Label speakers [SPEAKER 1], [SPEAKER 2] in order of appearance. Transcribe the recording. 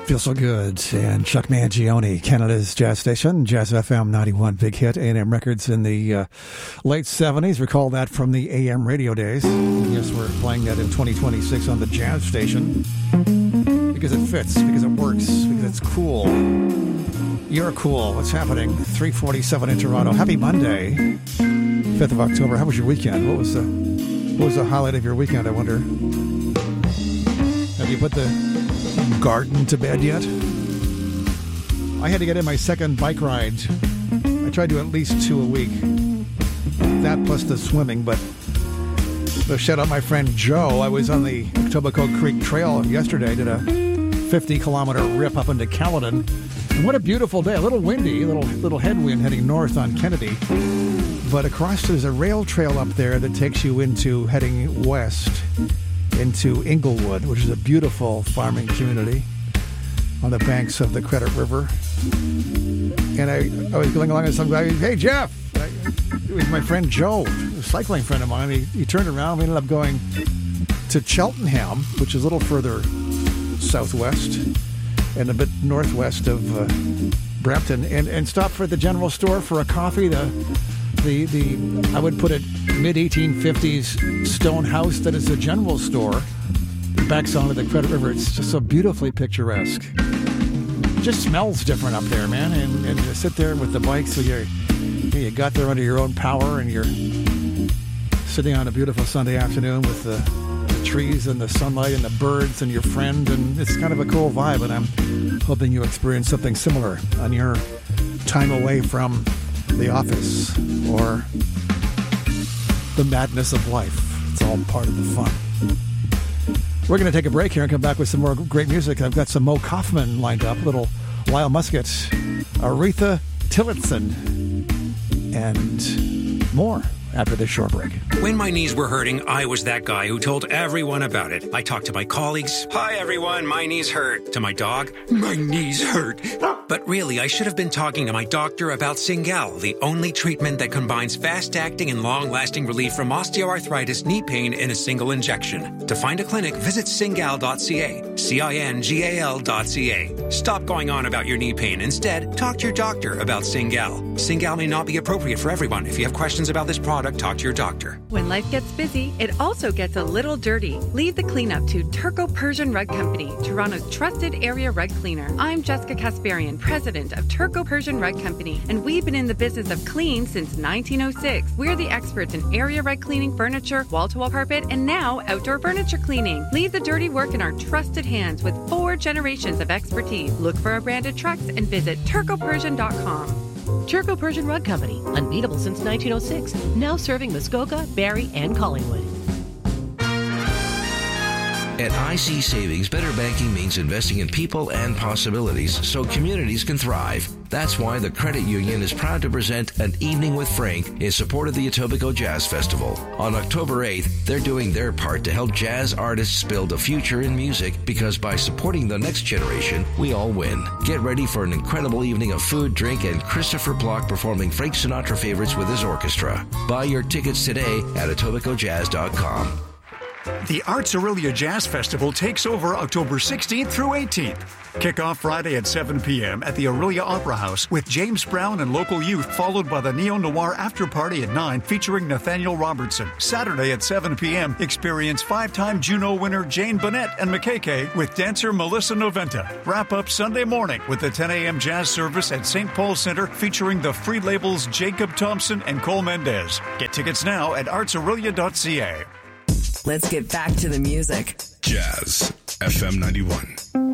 [SPEAKER 1] Feels So Good, and Chuck Mangione, Canada's jazz station, Jazz FM 91, big hit, A&M Records in the late 70s. Recall that from the AM radio days. Yes, we're playing that in 2026 on the jazz station because it fits, because it works, because it's cool. You're cool. What's happening? 3:47 in Toronto. Happy Monday, 5th of October. How was your weekend? What was the highlight of your weekend, I wonder? Have you put the garden to bed yet? I had to get in my second bike ride. I tried to at least 2 a week. That plus the swimming, but shout out my friend Joe. I was on the Etobicoke Creek Trail yesterday. Did a 50-kilometer rip up into Caledon. And what a beautiful day. A little windy, little headwind heading north on Kennedy. But across there's a rail trail up there that takes you into heading west into Inglewood, which is a beautiful farming community on the banks of the Credit River. And I was going along with some guy. Hey, Jeff! It was my friend Joe, a cycling friend of mine. He turned around. We ended up going to Cheltenham, which is a little further southwest and a bit northwest of Brampton, and stopped for the general store for a coffee. The I would put it mid-1850s stone house that is a general store backs onto the Credit River. It's just so beautifully picturesque. It just smells different up there, man. And you sit there with the bike, so you got there under your own power, and you're sitting on a beautiful Sunday afternoon with the trees and the sunlight and the birds and your friend, and it's kind of a cool vibe, and I'm hoping you experience something similar on your time away from the office or the madness of life. It's all part of the fun. We're going to take a break here and come back with some more great music. I've got some Mo Kaufman lined up, a little Lyle Muscat, Aretha Tillotson, and more after this short break.
[SPEAKER 2] When my knees were hurting, I was that guy who told everyone about it. I talked to my colleagues. Hi, everyone. My knees hurt. To my dog. My knees hurt. But really, I should have been talking to my doctor about Cingal, the only treatment that combines fast-acting and long-lasting relief from osteoarthritis knee pain in a single injection. To find a clinic, visit cingal.ca. CINGAL.ca. Stop going on about your knee pain. Instead, talk to your doctor about Cingal. Cingal may not be appropriate for everyone. If you have questions about this product, talk to your doctor.
[SPEAKER 3] When life gets busy, it also gets a little dirty. Leave the cleanup to Turco Persian Rug Company, Toronto's trusted area rug cleaner. I'm Jessica Kasparian, president of Turco Persian Rug Company, and we've been in the business of clean since 1906. We're the experts in area rug cleaning, furniture, wall-to-wall carpet, and now outdoor furniture cleaning. Leave the dirty work in our trusted hands with 4 generations of expertise. Look for our branded trucks and visit turcopersian.com.
[SPEAKER 4] Turco Persian Rug Company, unbeatable since 1906, now serving Muskoka, Barrie, and Collingwood.
[SPEAKER 5] At IC Savings, better banking means investing in people and possibilities so communities can thrive. That's why the Credit Union is proud to present An Evening with Frank in support of the Etobicoke Jazz Festival. On October 8th, they're doing their part to help jazz artists build a future in music, because by supporting the next generation, we all win. Get ready for an incredible evening of food, drink, and Christopher Block performing Frank Sinatra favorites with his orchestra. Buy your tickets today at EtobicokeJazz.com.
[SPEAKER 6] The Arts Aurelia Jazz Festival takes over October 16th through 18th. Kick off Friday at 7 p.m. at the Aurelia Opera House with James Brown and local youth, followed by the neo-noir after party at 9 featuring Nathaniel Robertson. Saturday at 7 p.m. experience 5-time Juno winner Jane Bennett and McKay with dancer Melissa Noventa. Wrap up Sunday morning with the 10 a.m. jazz service at St. Paul's Center featuring the Free Labels Jacob Thompson and Cole Mendez. Get tickets now at artsaurelia.ca.
[SPEAKER 7] Let's get back to the music.
[SPEAKER 8] Jazz FM 91.